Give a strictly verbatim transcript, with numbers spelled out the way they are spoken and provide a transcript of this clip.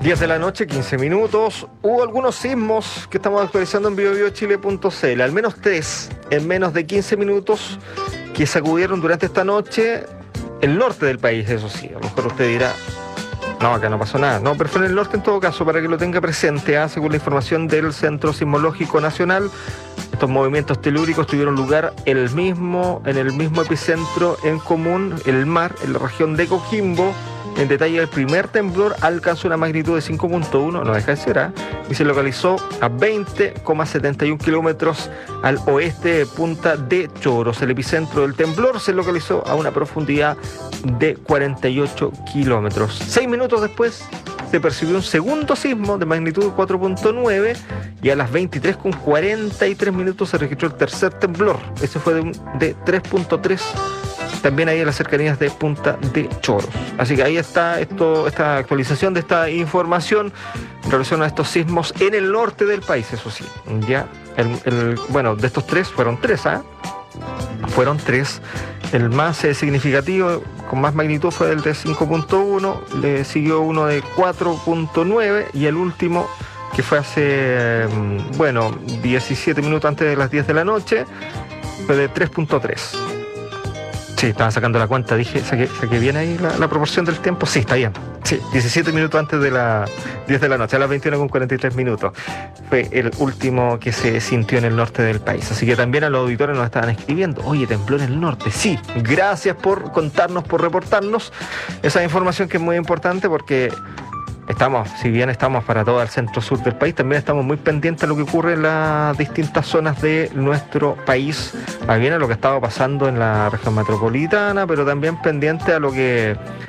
diez de la noche, quince minutos. Hubo algunos sismos que estamos actualizando en bio bio chile punto c l, al menos tres en menos de quince minutos que sacudieron durante esta noche el norte del país, eso sí. A lo mejor usted dirá, no, acá no pasó nada. No, pero fue en el norte en todo caso, para que lo tenga presente. ¿eh? Según la información del Centro Sismológico Nacional, estos movimientos telúricos tuvieron lugar el mismo, en el mismo epicentro en común, el mar, en la región de Coquimbo. En detalle, el primer temblor alcanzó una magnitud de cinco punto uno, no deja de ser, ¿eh? y se localizó a veinte coma setenta y uno kilómetros al oeste de Punta de Choros. El epicentro del temblor se localizó a una profundidad de cuarenta y ocho kilómetros. Seis minutos después se percibió un segundo sismo de magnitud cuatro punto nueve y a las veintitrés con cuarenta y tres minutos se registró el tercer temblor. Ese fue de, un, de tres punto tres, también ahí en las cercanías de Punta de Choros. Así que ahí está esto, esta actualización de esta información en relación a estos sismos en el norte del país, eso sí. Ya, el, el, bueno, de estos tres, fueron tres, ¿ah? ¿eh? Fueron tres. El más eh, significativo, con más magnitud, fue el de cinco punto uno, le siguió uno de cuatro punto nueve y el último, que fue hace, bueno, diecisiete minutos antes de las diez de la noche, fue de tres punto tres. Sí, estaba sacando la cuenta, dije, saqué, saqué bien ahí la, la proporción del tiempo. Sí, está bien. Sí, diecisiete minutos antes de las diez de la noche, a las veintiuna con cuarenta y tres minutos. Fue el último que se sintió en el norte del país. Así que también a los auditores nos estaban escribiendo, oye, tembló en el norte. Sí, gracias por contarnos, por reportarnos esa información que es muy importante, porque estamos, si bien estamos para todo el centro sur del país, también estamos muy pendientes a lo que ocurre en las distintas zonas de nuestro país, a bien a lo que estaba pasando en la región metropolitana, pero también pendientes a lo que